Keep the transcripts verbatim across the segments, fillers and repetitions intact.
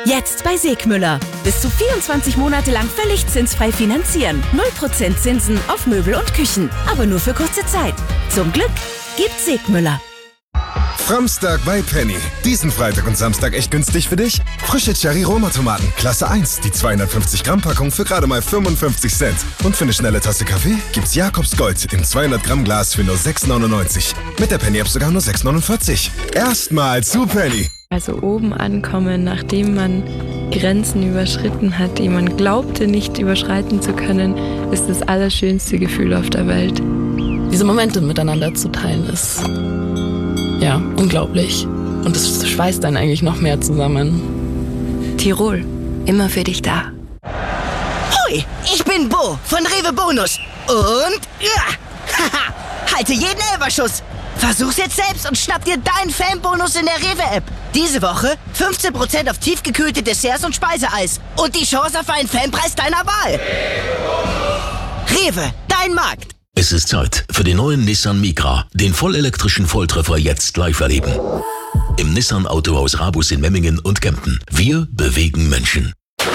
Jetzt bei Segmüller. Bis zu vierundzwanzig Monate lang völlig zinsfrei finanzieren. null Prozent Zinsen auf Möbel und Küchen. Aber nur für kurze Zeit. Zum Glück gibt's Segmüller. Framstag bei Penny. Diesen Freitag und Samstag echt günstig für dich? Frische Cherry-Roma-Tomaten, Klasse eins. Die zweihundertfünfzig Gramm Packung für gerade mal fünfundfünfzig Cent. Und für eine schnelle Tasse Kaffee gibt's Jakobs Gold im zweihundert Gramm Glas für nur sechs neunundneunzig. Mit der Penny-App sogar nur sechs neunundvierzig. Erstmal zu Penny. Also oben ankommen, nachdem man Grenzen überschritten hat, die man glaubte nicht überschreiten zu können, ist das allerschönste Gefühl auf der Welt. Diese Momente miteinander zu teilen ist ja unglaublich. Und es schweißt dann eigentlich noch mehr zusammen. Tirol, immer für dich da. Hoi, ich bin Bo von Rewe Bonus. Und ja, haha, halte jeden Elferschuss. Versuch's jetzt selbst und schnapp dir deinen Fanbonus in der Rewe-App. Diese Woche fünfzehn Prozent auf tiefgekühlte Desserts und Speiseeis. Und die Chance auf einen Fanpreis deiner Wahl. Rewe, dein Markt. Es ist Zeit für den neuen Nissan Micra, den vollelektrischen Volltreffer jetzt live erleben. Im Nissan Autohaus Rabus in Memmingen und Kempten. Wir bewegen Menschen.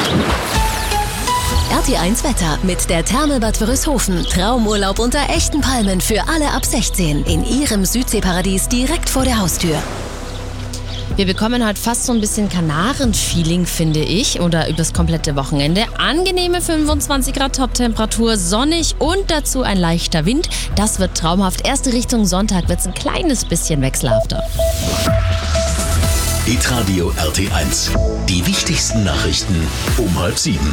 R T eins Wetter mit der Therme Bad Wörishofen. Traumurlaub unter echten Palmen für alle ab sechzehn. In Ihrem Südseeparadies direkt vor der Haustür. Wir bekommen heute fast so ein bisschen Kanaren-Feeling, finde ich, oder übers komplette Wochenende. Angenehme fünfundzwanzig Grad Top-Temperatur, sonnig und dazu ein leichter Wind. Das wird traumhaft. Erste Richtung Sonntag wird es ein kleines bisschen wechselhafter. Hitradio R T eins. Die wichtigsten Nachrichten um halb sieben.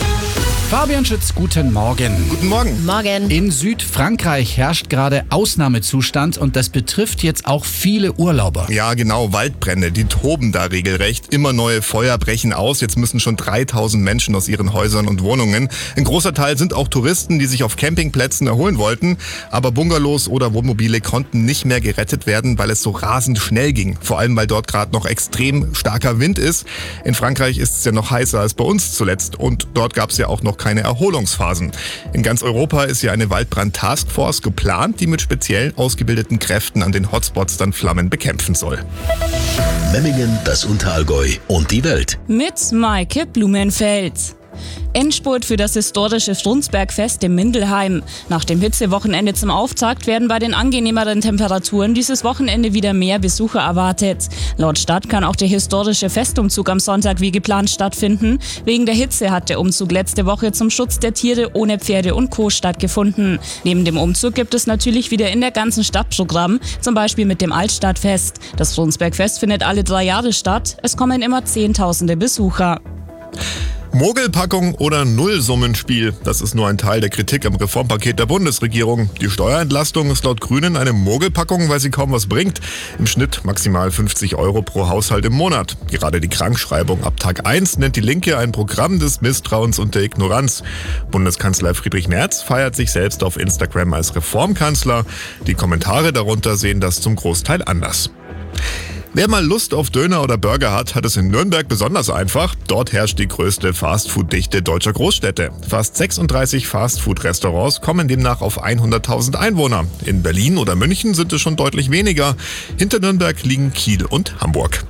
Fabian Schütz, guten Morgen. Guten Morgen. Morgen. In Südfrankreich herrscht gerade Ausnahmezustand und das betrifft jetzt auch viele Urlauber. Ja, genau, Waldbrände, die toben da regelrecht. Immer neue Feuer brechen aus. Jetzt müssen schon dreitausend Menschen aus ihren Häusern und Wohnungen. Ein großer Teil sind auch Touristen, die sich auf Campingplätzen erholen wollten. Aber Bungalows oder Wohnmobile konnten nicht mehr gerettet werden, weil es so rasend schnell ging. Vor allem, weil dort gerade noch extrem starker Wind ist. In Frankreich ist es ja noch heißer als bei uns zuletzt. Und dort gab es ja auch noch keine Erholungsphasen. In ganz Europa ist ja eine Waldbrand-Taskforce geplant, die mit speziell ausgebildeten Kräften an den Hotspots dann Flammen bekämpfen soll. Memmingen, das Unterallgäu und die Welt. Mit Maike Blumenfeld. Endspurt für das historische Strunsbergfest in Mindelheim. Nach dem Hitzewochenende zum Auftakt werden bei den angenehmeren Temperaturen dieses Wochenende wieder mehr Besucher erwartet. Laut Stadt kann auch der historische Festumzug am Sonntag wie geplant stattfinden. Wegen der Hitze hat der Umzug letzte Woche zum Schutz der Tiere ohne Pferde und Co. stattgefunden. Neben dem Umzug gibt es natürlich wieder in der ganzen Stadt Programm, zum Beispiel mit dem Altstadtfest. Das Strunsbergfest findet alle drei Jahre statt. Es kommen immer Zehntausende Besucher. Mogelpackung oder Nullsummenspiel, das ist nur ein Teil der Kritik am Reformpaket der Bundesregierung. Die Steuerentlastung ist laut Grünen eine Mogelpackung, weil sie kaum was bringt. Im Schnitt maximal fünfzig Euro pro Haushalt im Monat. Gerade die Krankschreibung ab Tag eins nennt die Linke ein Programm des Misstrauens und der Ignoranz. Bundeskanzler Friedrich Merz feiert sich selbst auf Instagram als Reformkanzler. Die Kommentare darunter sehen das zum Großteil anders. Wer mal Lust auf Döner oder Burger hat, hat es in Nürnberg besonders einfach. Dort herrscht die größte Fastfood-Dichte deutscher Großstädte. Fast sechsunddreißig Fastfood-Restaurants kommen demnach auf hunderttausend Einwohner. In Berlin oder München sind es schon deutlich weniger. Hinter Nürnberg liegen Kiel und Hamburg.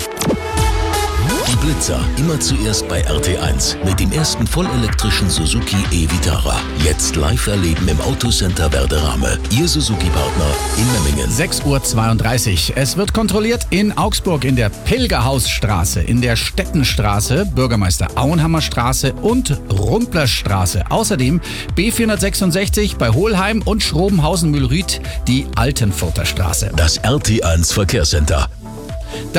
Die Blitzer, immer zuerst bei R T eins mit dem ersten vollelektrischen Suzuki e-Vitara. Jetzt live erleben im Autocenter Werderame. Ihr Suzuki-Partner in Memmingen. sechs Uhr zweiunddreißig. Es wird kontrolliert in Augsburg in der Pilgerhausstraße, in der Stettenstraße, Bürgermeister Auenhammer Straße und Rumplerstraße. Außerdem B vierhundertsechsundsechzig bei Hohlheim und Schrobenhausen-Mühlried die Altenfurter Straße. Das R T eins Verkehrscenter.